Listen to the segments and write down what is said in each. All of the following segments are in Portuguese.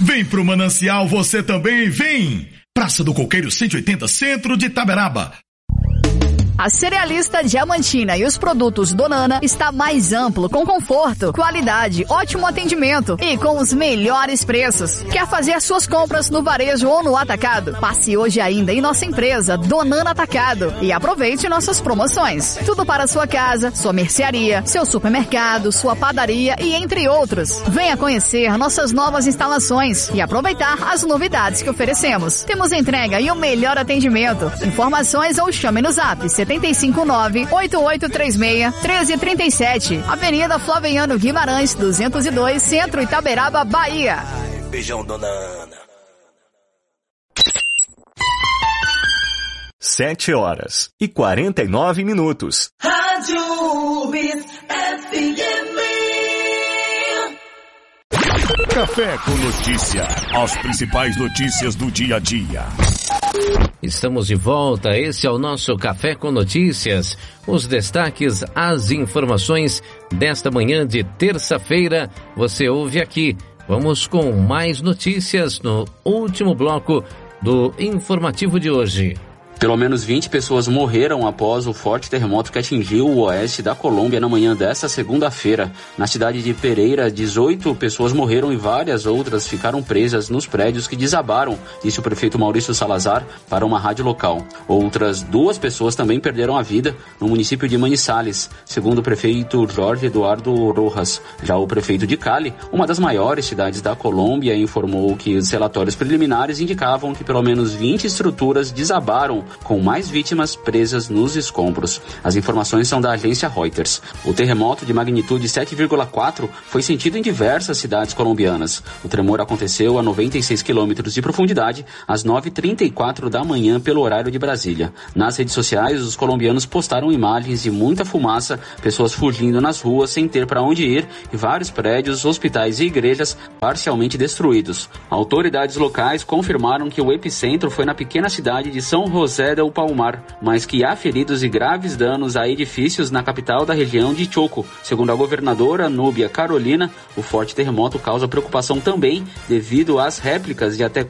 Vem pro Manancial, você também vem! Praça do Coqueiro 180, centro de Itaberaba. A Cerealista Diamantina e os produtos Donana está mais amplo, com conforto, qualidade, ótimo atendimento e com os melhores preços. Quer fazer suas compras no varejo ou no atacado? Passe hoje ainda em nossa empresa Donana Atacado e aproveite nossas promoções. Tudo para sua casa, sua mercearia, seu supermercado, sua padaria e entre outros. Venha conhecer nossas novas instalações e aproveitar as novidades que oferecemos. Temos entrega e o melhor atendimento. Informações ou chame no Zap 759-8836-1337. Avenida Flaviano Guimarães, 202, Centro Itaberaba, Bahia. Beijão, dona Ana. 7h49. Rádio UBS FM. Café com notícia. As principais notícias do dia a dia. Estamos de volta, esse é o nosso Café com Notícias. Os destaques, as informações desta manhã de terça-feira, você ouve aqui. Vamos com mais notícias no último bloco do informativo de hoje. Pelo menos 20 pessoas morreram após o forte terremoto que atingiu o oeste da Colômbia na manhã desta segunda-feira. Na cidade de Pereira, 18 pessoas morreram e várias outras ficaram presas nos prédios que desabaram, disse o prefeito Maurício Salazar para uma rádio local. Outras 2 pessoas também perderam a vida no município de Manizales, segundo o prefeito Jorge Eduardo Rojas. Já o prefeito de Cali, uma das maiores cidades da Colômbia, informou que os relatórios preliminares indicavam que pelo menos 20 estruturas desabaram, com mais vítimas presas nos escombros. As informações são da agência Reuters. O terremoto de magnitude 7,4 foi sentido em diversas cidades colombianas. O tremor aconteceu a 96 quilômetros de profundidade, às 9h34 da manhã, pelo horário de Brasília. Nas redes sociais, os colombianos postaram imagens de muita fumaça, pessoas fugindo nas ruas sem ter para onde ir e vários prédios, hospitais e igrejas parcialmente destruídos. Autoridades locais confirmaram que o epicentro foi na pequena cidade de São José del Palmar, mas que há feridos e graves danos a edifícios na capital da região de Choco. Segundo a governadora Núbia Carolina, o forte terremoto causa preocupação também devido às réplicas de até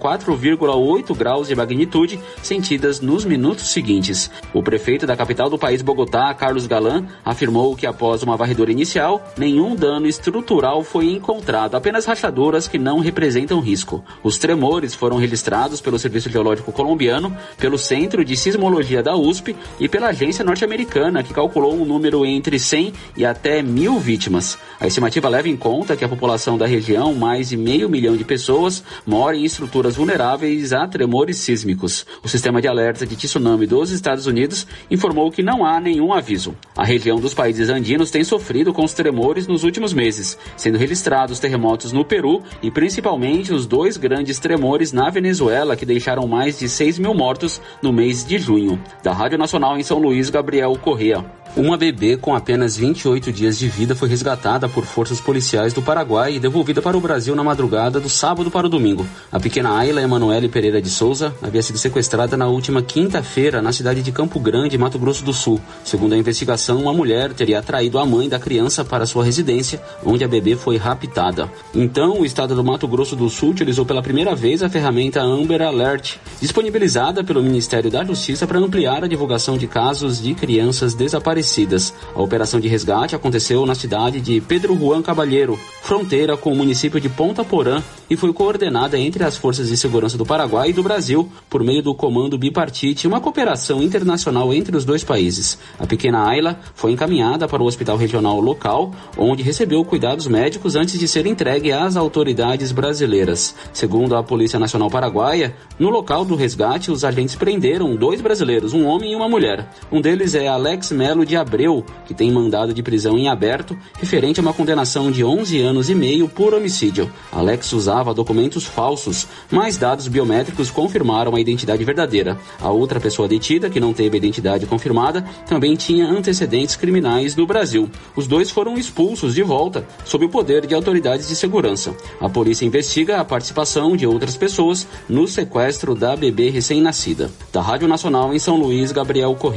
4,8 graus de magnitude sentidas nos minutos seguintes. O prefeito da capital do país, Bogotá, Carlos Galan, afirmou que após uma varredura inicial, nenhum dano estrutural foi encontrado, apenas rachaduras que não representam risco. Os tremores foram registrados pelo Serviço Geológico Colombiano, pelo Centro de Sismologia da USP e pela agência norte-americana, que calculou um número entre 100 e até 1.000 vítimas. A estimativa leva em conta que a população da região, mais de 500 mil de pessoas, mora em estruturas vulneráveis a tremores sísmicos. O sistema de alerta de tsunami dos Estados Unidos informou que não há nenhum aviso. A região dos países andinos tem sofrido com os tremores nos últimos meses, sendo registrados terremotos no Peru e principalmente os 2 grandes tremores na Venezuela, que deixaram mais de 6 mil mortos no mês de junho. Da Rádio Nacional em São Luís, Gabriel Correa. Uma bebê com apenas 28 dias de vida foi resgatada por forças policiais do Paraguai e devolvida para o Brasil na madrugada do sábado para o domingo. A pequena Ayla Emanuele Pereira de Souza havia sido sequestrada na última quinta-feira na cidade de Campo Grande, Mato Grosso do Sul. Segundo a investigação, uma mulher teria traído a mãe da criança para sua residência, onde a bebê foi raptada. Então, o estado do Mato Grosso do Sul utilizou pela primeira vez a ferramenta Amber Alert, disponibilizada pelo Ministério da Justiça para ampliar a divulgação de casos de crianças desaparecidas. A operação de resgate aconteceu na cidade de Pedro Juan Cabalheiro, fronteira com o município de Ponta Porã, e foi coordenada entre as forças de segurança do Paraguai e do Brasil por meio do Comando Bipartite, uma cooperação internacional entre os 2 países. A pequena Ayla foi encaminhada para o hospital regional local, onde recebeu cuidados médicos antes de ser entregue às autoridades brasileiras. Segundo a Polícia Nacional Paraguaia, no local do resgate, os agentes prenderam 2 brasileiros, um homem e uma mulher. Um deles é Alex Melo de Abreu, que tem mandado de prisão em aberto, referente a uma condenação de 11 anos e meio por homicídio. Alex usava documentos falsos, mas dados biométricos confirmaram a identidade verdadeira. A outra pessoa detida, que não teve a identidade confirmada, também tinha antecedentes criminais no Brasil. Os 2 foram expulsos de volta, sob o poder de autoridades de segurança. A polícia investiga a participação de outras pessoas no sequestro da bebê recém-nascida. Da Rádio Nacional em São Luís, Gabriel Correa.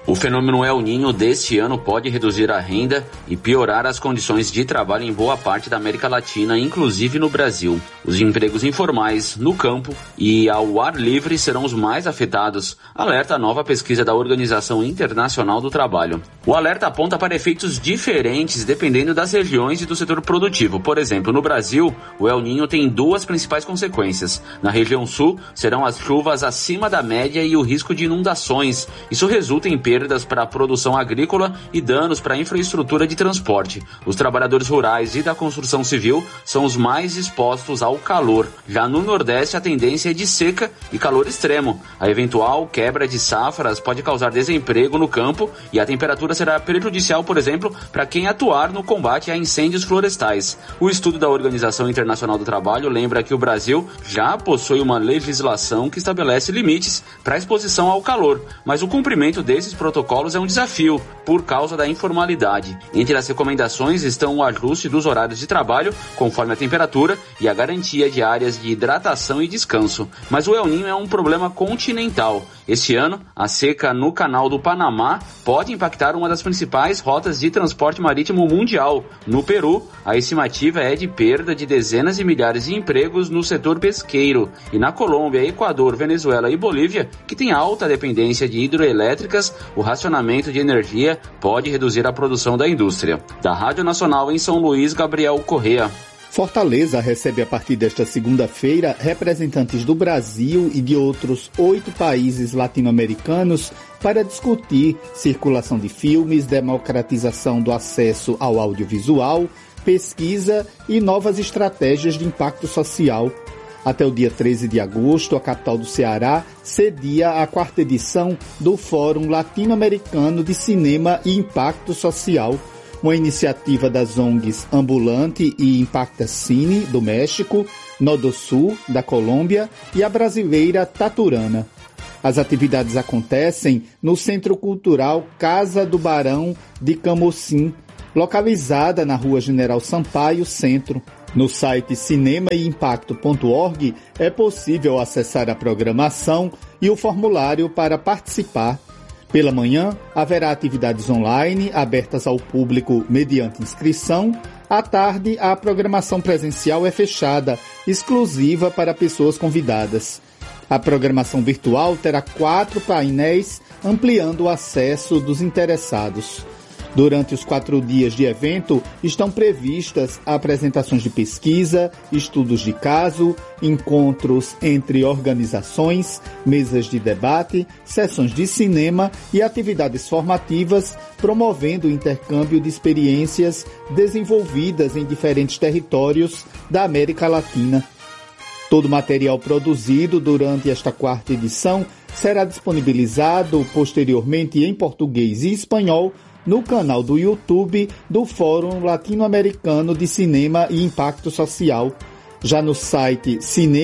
O fenômeno El Niño deste ano pode reduzir a renda e piorar as condições de trabalho em boa parte da América Latina, inclusive no Brasil. Os empregos informais, no campo e ao ar livre serão os mais afetados, alerta a nova pesquisa da Organização Internacional do Trabalho. O alerta aponta para efeitos diferentes dependendo das regiões e do setor produtivo. Por exemplo, no Brasil, o El Niño tem duas principais consequências. Na região sul, serão as chuvas acima da média e o risco de inundações. Isso resulta em perdas para a produção agrícola e danos para a infraestrutura de transporte. Os trabalhadores rurais e da construção civil são os mais expostos ao calor. Já no Nordeste, a tendência é de seca e calor extremo. A eventual quebra de safras pode causar desemprego no campo e a temperatura será prejudicial, por exemplo, para quem atuar no combate a incêndios florestais. O estudo da Organização Internacional do Trabalho lembra que o Brasil já possui uma legislação que estabelece limites para a exposição ao calor, mas o cumprimento desses protocolos é um desafio por causa da informalidade. Entre as recomendações estão o ajuste dos horários de trabalho conforme a temperatura e a garantia de áreas de hidratação e descanso. Mas o El Niño é um problema continental. Este ano, a seca no Canal do Panamá pode impactar uma das principais rotas de transporte marítimo mundial. No Peru, a estimativa é de perda de dezenas de milhares de empregos no setor pesqueiro. E na Colômbia, Equador, Venezuela e Bolívia, que tem alta dependência de hidroelétricas, o racionamento de energia pode reduzir a produção da indústria. Da Rádio Nacional em São Luís, Gabriel Correa. Fortaleza recebe a partir desta segunda-feira representantes do Brasil e de outros 8 países latino-americanos para discutir circulação de filmes, democratização do acesso ao audiovisual, pesquisa e novas estratégias de impacto social. Até o dia 13 de agosto, a capital do Ceará cedia a 4ª edição do Fórum Latino-Americano de Cinema e Impacto Social, uma iniciativa das ONGs Ambulante e Impacta Cine, do México, Nodosul, da Colômbia, e a brasileira Taturana. As atividades acontecem no Centro Cultural Casa do Barão de Camocim, localizada na Rua General Sampaio, Centro. No site cinemaimpacto.org é possível acessar a programação e o formulário para participar. Pela manhã, haverá atividades online abertas ao público mediante inscrição. À tarde, a programação presencial é fechada, exclusiva para pessoas convidadas. A programação virtual terá 4 painéis, ampliando o acesso dos interessados. Durante os 4 dias de evento, estão previstas apresentações de pesquisa, estudos de caso, encontros entre organizações, mesas de debate, sessões de cinema e atividades formativas, promovendo o intercâmbio de experiências desenvolvidas em diferentes territórios da América Latina. Todo o material produzido durante esta 4ª edição será disponibilizado posteriormente em português e espanhol no canal do YouTube do Fórum Latino-Americano de Cinema e Impacto Social. Já no site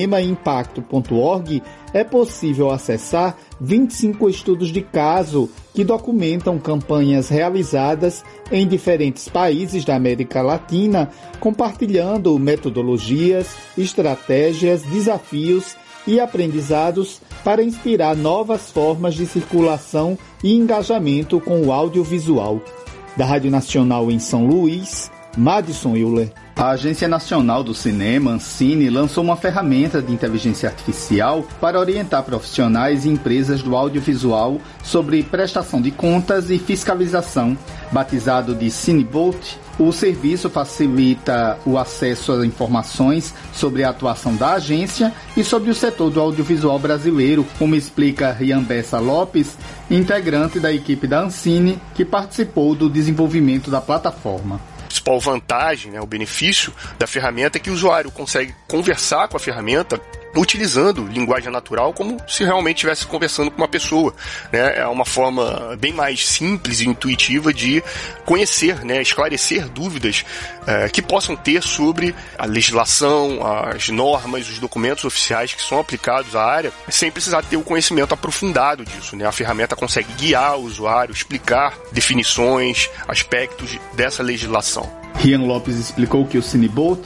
cinemaimpacto.org é possível acessar 25 estudos de caso que documentam campanhas realizadas em diferentes países da América Latina, compartilhando metodologias, estratégias, desafios e aprendizados para inspirar novas formas de circulação e engajamento com o audiovisual. Da Rádio Nacional em São Luís, Madison Euler. A Agência Nacional do Cinema, Ancine, lançou uma ferramenta de inteligência artificial para orientar profissionais e empresas do audiovisual sobre prestação de contas e fiscalização. Batizado de CineBot, o serviço facilita o acesso a informações sobre a atuação da agência e sobre o setor do audiovisual brasileiro, como explica Rian Bessa Lopes, integrante da equipe da Ancine, que participou do desenvolvimento da plataforma. A principal vantagem, o benefício da ferramenta é que o usuário consegue conversar com a ferramenta utilizando linguagem natural como se realmente estivesse conversando com uma pessoa, né? É uma forma bem mais simples e intuitiva de conhecer, esclarecer dúvidas que possam ter sobre a legislação, as normas, os documentos oficiais que são aplicados à área, sem precisar ter o conhecimento aprofundado disso, A ferramenta consegue guiar o usuário, explicar definições, aspectos dessa legislação. Rian Lopes explicou que o CineBot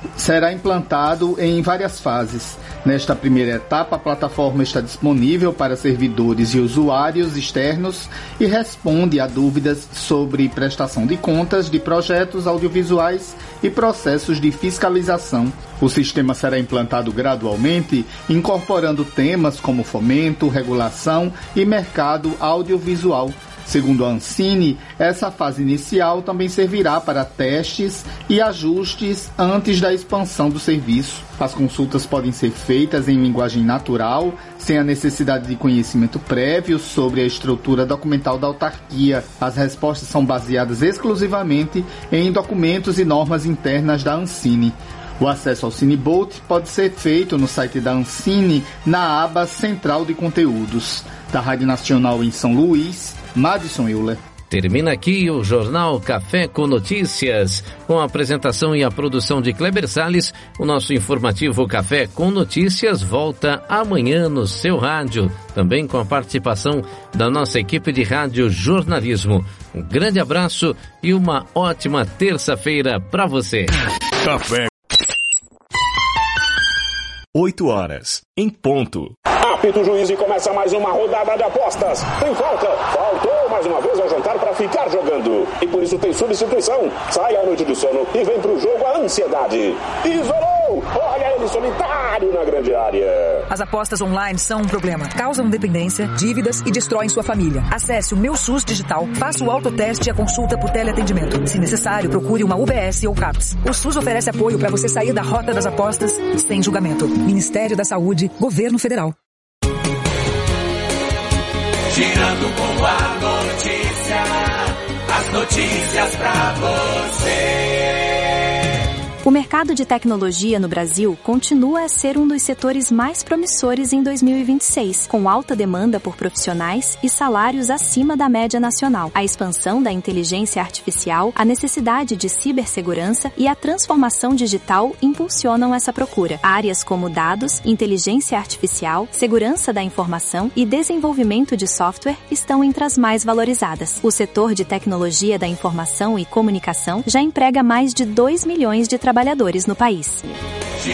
será implantado em várias fases. Nesta primeira etapa, a plataforma está disponível para servidores e usuários externos e responde a dúvidas sobre prestação de contas de projetos audiovisuais e processos de fiscalização. O sistema será implantado gradualmente, incorporando temas como fomento, regulação e mercado audiovisual. Segundo a Ancine, essa fase inicial também servirá para testes e ajustes antes da expansão do serviço. As consultas podem ser feitas em linguagem natural, sem a necessidade de conhecimento prévio sobre a estrutura documental da autarquia. As respostas são baseadas exclusivamente em documentos e normas internas da Ancine. O acesso ao Cinebolt pode ser feito no site da Ancine, na aba Central de Conteúdos. Da Rádio Nacional em São Luís, Madison Euler. Termina aqui o Jornal Café com Notícias, com a apresentação e a produção de Kleber Salles. O nosso informativo Café com Notícias volta amanhã no seu rádio, também com a participação da nossa equipe de rádio jornalismo. Um grande abraço e uma ótima terça-feira para você. Café. 8 horas, em ponto. Apita o juiz e começa mais uma rodada de apostas. Tem falta. Faltou mais uma vez ao jantar para ficar jogando. E por isso tem substituição. Sai à noite do sono e vem pro jogo a ansiedade. Isolou! Olha ele solitário na grande área. As apostas online são um problema. Causam dependência, dívidas e destroem sua família. Acesse o Meu SUS Digital, faça o autoteste e a consulta por teleatendimento. Se necessário, procure uma UBS ou CAPS. O SUS oferece apoio para você sair da rota das apostas sem julgamento. Ministério da Saúde, Governo Federal. Girando com a notícia, as notícias pra você. O mercado de tecnologia no Brasil continua a ser um dos setores mais promissores em 2026, com alta demanda por profissionais e salários acima da média nacional. A expansão da inteligência artificial, a necessidade de cibersegurança e a transformação digital impulsionam essa procura. Áreas como dados, inteligência artificial, segurança da informação e desenvolvimento de software estão entre as mais valorizadas. O setor de tecnologia da informação e comunicação já emprega mais de 2 milhões de trabalhadores no país.